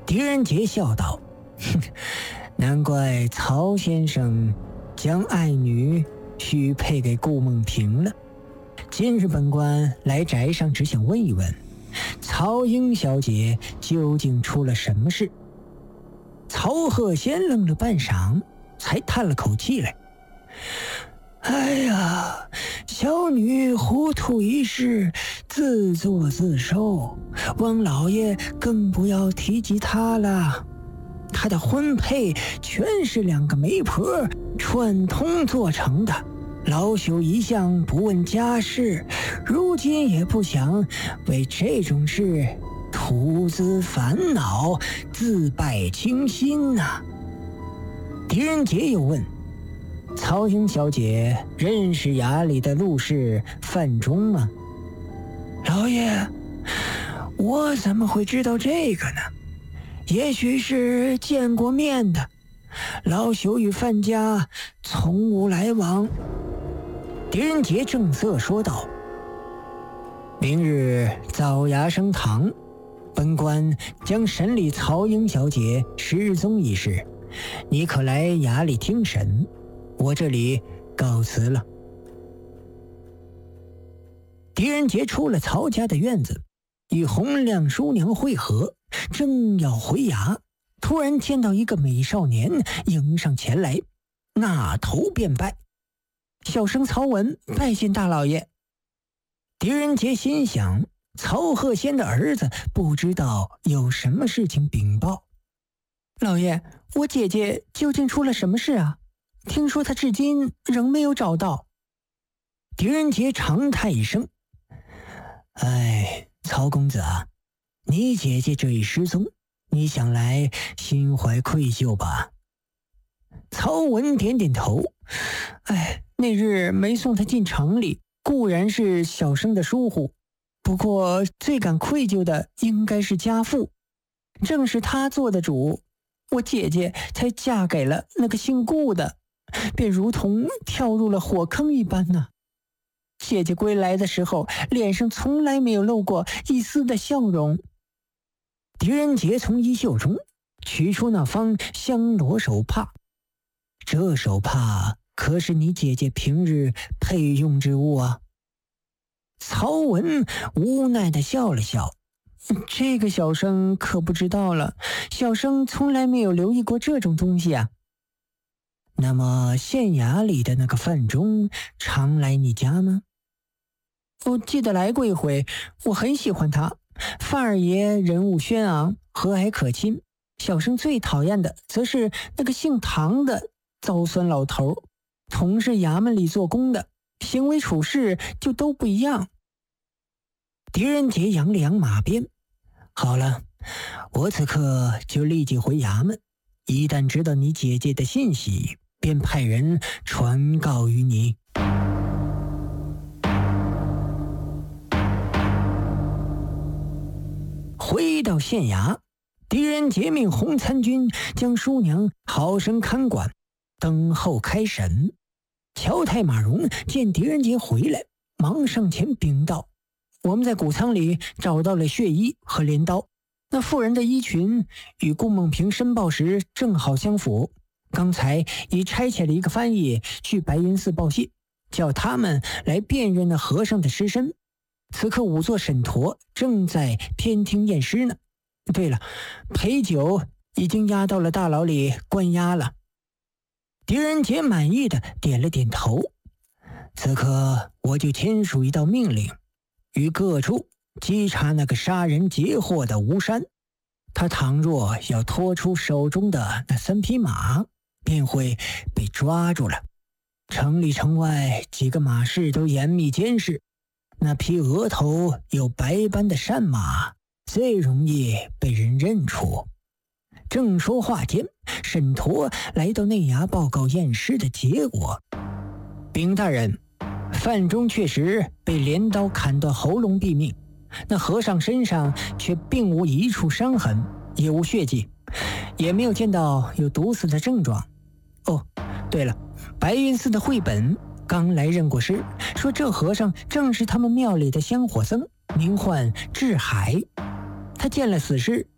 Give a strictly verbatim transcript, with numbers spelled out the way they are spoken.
狄仁杰笑道：“哼，难怪曹先生将爱女许配给顾梦萍了。今日本官来宅上，只想问一问，曹英小姐究竟出了什么事？”曹鹤先愣了半晌，才叹了口气来：“哎呀，小女糊涂一时，自作自受，王老爷更不要提及她了。她的婚配全是两个媒婆串通做成的，老朽一向不问家事，如今也不想为这种事徒自烦恼，自败清心呐、啊。”狄仁杰又问：“曹英小姐认识衙里的陆氏范仲吗？”“老爷，我怎么会知道这个呢？也许是见过面的，老朽与范家从无来往。”狄仁杰正色说道：“明日早衙升堂，本官将审理曹英小姐失踪一事，你可来衙里听审。我这里告辞了。”狄仁杰出了曹家的院子，与洪亮叔娘会合，正要回衙，突然见到一个美少年迎上前来，纳头便拜：“小生曹文拜见大老爷。”狄仁杰心想，曹鹤仙的儿子不知道有什么事情禀报。“老爷，我姐姐究竟出了什么事啊？听说她至今仍没有找到。”狄仁杰长叹一声：“哎，曹公子啊，你姐姐这一失踪，你想来心怀愧疚吧？”曹文点点头：“哎，那日没送她进城里，固然是小生的疏忽，不过最感愧疚的应该是家父，正是他做的主，我姐姐才嫁给了那个姓顾的，便如同跳入了火坑一般呢、啊。姐姐归来的时候，脸上从来没有露过一丝的笑容。”狄仁杰从衣袖中取出那方香罗手帕：“这手帕可是你姐姐平日配用之物啊。”曹文无奈地笑了笑：“这个小生可不知道了，小生从来没有留意过这种东西啊。”“那么县衙里的那个范仲常来你家吗？”“我记得来过一回，我很喜欢他。范二爷人物轩昂，和蔼可亲。小生最讨厌的则是那个姓唐的糟酸老头，同是衙门里做工的，行为处事就都不一样。”狄仁杰扬了扬马鞭：“好了，我此刻就立即回衙门，一旦知道你姐姐的信息，便派人传告于你。”回到县衙，狄仁杰命洪参军将叔娘好生看管，等候开审。乔太马荣见狄仁杰回来，忙上前禀道：“我们在谷仓里找到了血衣和镰刀，那妇人的衣裙与顾梦萍申报时正好相符。刚才已差遣了一个翻译去白云寺报信，叫他们来辨认那和尚的尸身。此刻仵作沈陀正在偏厅验尸呢。对了，裴九已经押到了大牢里关押了。”狄仁杰满意的点了点头：“此刻我就签署一道命令，于各处稽查那个杀人劫货的吴山。他倘若要拖出手中的那三匹马，便会被抓住了。城里城外几个马市都严密监视，那匹额头有白斑的山马最容易被人认出。”正说话间，沈陀来到内衙报告验尸的结果：“禀大人，范仲确实被镰刀砍断喉咙毙命，那和尚身上却并无一处伤痕，也无血迹，也没有见到有毒死的症状。哦，对了，白云寺的慧本刚来认过尸，说这和尚正是他们庙里的香火僧，名唤智海。他见了死尸